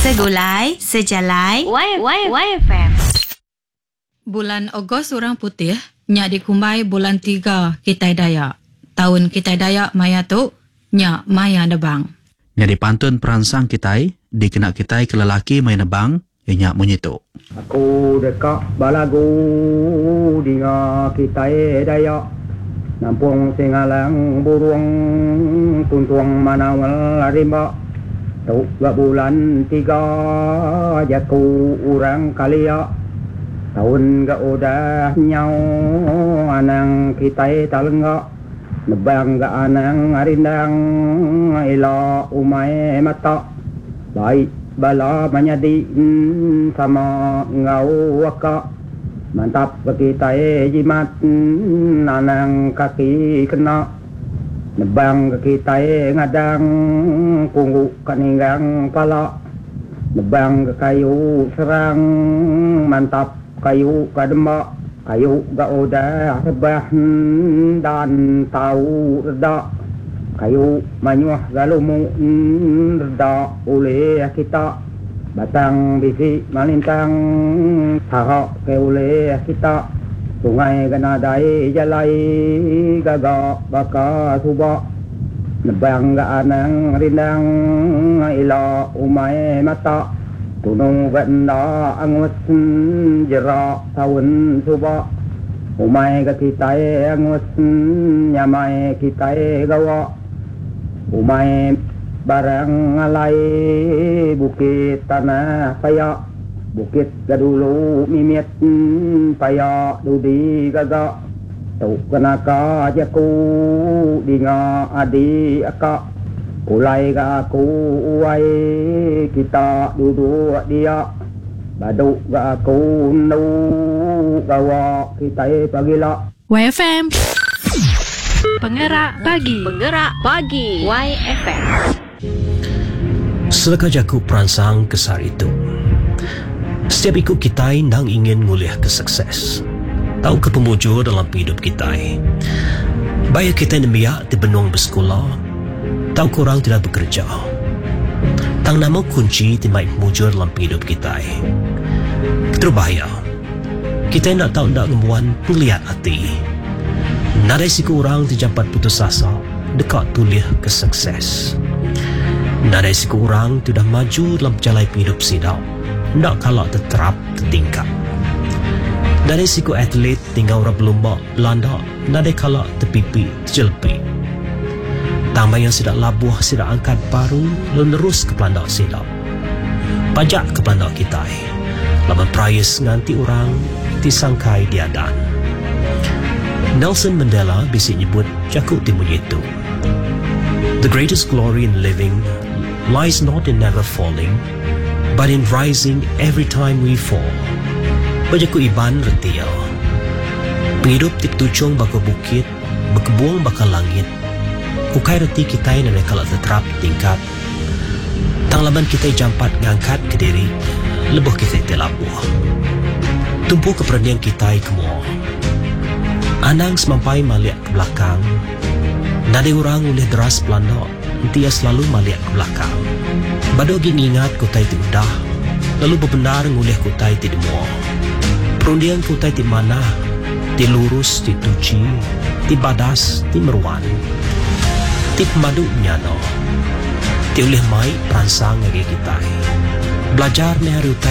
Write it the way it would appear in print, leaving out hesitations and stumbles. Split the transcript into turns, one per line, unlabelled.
Segulai, sejalai,
YFM.
Bulan Ogos Orang Putih, nya dikumbai bulan 3 Kitai Dayak. Tahun Kitai Dayak maya tu, nya maya nebang.
Nya dipantun peransang Kitai, dikena Kitai ke lelaki maya nebang, nya menyitu.
Aku dekat balagu dinga Kitai Dayak. Nampung singalang burung tuntuang manawal rimba. Tuk gak bulan 3 jaku orang kalia. Tahun gak udah nyau anang Kitai talenggak. Nebang gak anang arindang ila umay mata. Baik bala manyadi sama ngau waka. Mantap Kitai jimat anang kaki kena. Nebang Kitai ngadang punggu kaninggang pala. Nebang kayu serang mantap kayu kadembak. Kayu gak udah rebah dan tahu reda. Kayu manyuah galumu reda oleh kita. Batang bisi malintang tahak ke oleh kita. Sungai ganadai jalai gagak baka subak. Nebang gak anang rindang ila umay mata. Tunong ganda angus jerak tahun subak. Umay ka Kitai angus nyamay Kitai gawa. Umay barang alay bukit tanah payak. Bukit gadulu mimit payak dudi gagak. Tuk kenaka jaku dinga adi akak. Ulai ga aku uai kita duduk dia. Baduk ga aku nu gawa Kitai pagila.
YFM.
Penggerak pagi. YFM.
Selaka jaku peransang kesar itu. Setiap ikut Kitai nang ingin nguliah ke sukses. Tahu ke pemujur dalam hidup Kitai. Bayar Kitai nemiak di benung bersekolah. Tahu korang tidak bekerja. Tang nama kunci timai mujur dalam hidup Kitai. Terbahaya. Kitai nak tahu nak ngemuan ngeliat hati. Nadai siku orang terjampat putus asa dekat tuliah ke sukses. Nadai siku orang tu dah maju dalam jalan hidup sidau. Nak kalah terterap tertingkap. Nadai siku atlet tinggal orang berlumba Belanda. Nadai kalah terpipi terjelepi. Tambah yang sidak labuh, sidak angkat baru, lalu terus ke Belanda sidap. Pajak ke Belanda Kitai. Lama prayas nganti orang disangkai diadan. Nelson Mandela bisik nyebut jakut timun itu. The greatest glory in living lies not in never falling, but in rising every time we fall. Bajaku iban retial. Penghidup tip tucung baka bukit, berkebuang baka langit. Ukai reti Kitai na nekala terap tingkat. Tang laban Kitai jampat ngangkat ke diri, lebuh Kitai telabuh. Tumpu kepernian Kitai kemua. Anang semampai maliak ke belakang. Nadai orang oleh deras Belanda, dia selalu maliak ke belakang. Badogi ngingat Kutai ti udah, lalu bebenar ngulih Kutai ti demua. Perundian Kutai ti mana, ti lurus, ti tuci, ti badas, ti meruan. Ti pemadu nyano. Ti oleh mai peransang ngagi Kitai. Belajar ni hari